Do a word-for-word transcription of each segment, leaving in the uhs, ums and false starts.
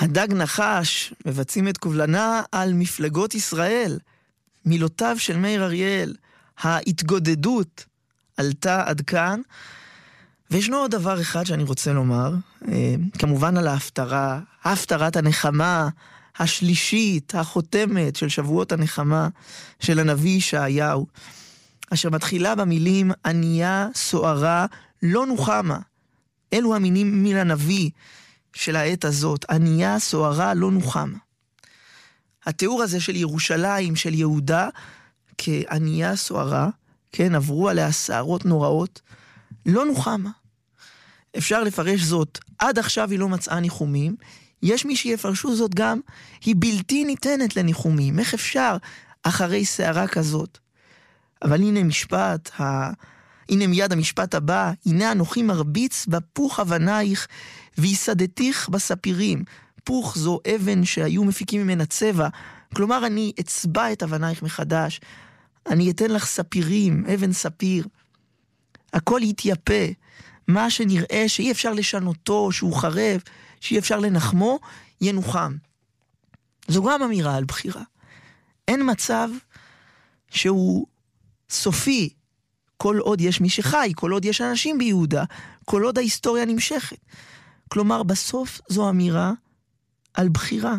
הדג נחש מבצעים את קובלנה על מפלגות ישראל. מילותיו של מאיר אריאל, ההתגודדות עלתה עד כאן. וישנו עוד דבר אחד שאני רוצה לומר, כמובן על ההפטרה, הפטרת הנחמה השלישית, החותמת של שבועות הנחמה של הנביא ישעיהו, אשר מתחילה במילים ענייה סוערה לא נוחמה. אלו המינים מן הנביא של העת הזאת, ענייה סוערה לא נוחמה. התיאור הזה של ירושלים, של יהודה, כענייה סוערה, כן, עברו עליה סערות נוראות, לא נוחמה. אפשר לפרש זאת, עד עכשיו היא לא מצאה ניחומים, יש מי שיפרשו זאת גם, היא בלתי ניתנת לניחומים. איך אפשר אחרי סערה כזאת? אבל הנה משפט, ה... הנה מיד המשפט הבא, הנה אנוכי מרביץ בפוך אבנייך, ויסדתיך בספירים. פוך זו אבן שהיו מפיקים ממנה צבע, כלומר אני אצבע את אבנייך מחדש, אני אתן לך ספירים, אבן ספיר. הכל יתייפה, מה שנראה שאי אפשר לשנותו, שהוא חרב, שאי אפשר לנחמו, ינוחם. זו גם אמירה על בחירה. אין מצב שהוא סופי, כל עוד יש מי שחי, כל עוד יש אנשים ביהודה, כל עוד ההיסטוריה נמשכת. כלומר, בסוף זו אמירה על בחירה.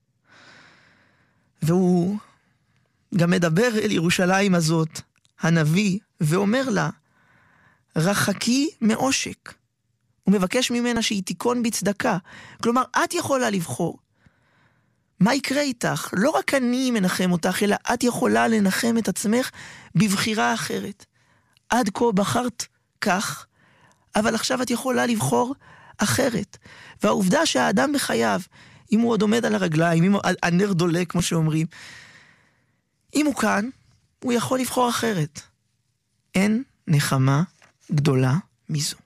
והוא גם מדבר אל ירושלים הזאת, הנביא, ואומר לה, רחקי מעושק. הוא מבקש ממנה שהיא תיקון בצדקה. כלומר, את יכולה לבחור. מה יקרה איתך? לא רק אני מנחם אותך, אלא את יכולה לנחם את עצמך בבחירה אחרת. עד כה בחרת כך, אבל עכשיו את יכולה לבחור אחרת. והעובדה שהאדם בחייו, אם הוא עוד עומד על הרגליים, אם הנר דולק, כמו שאומרים, אם הוא כאן, הוא יכול לבחור אחרת. אין נחמה גדולה מזו.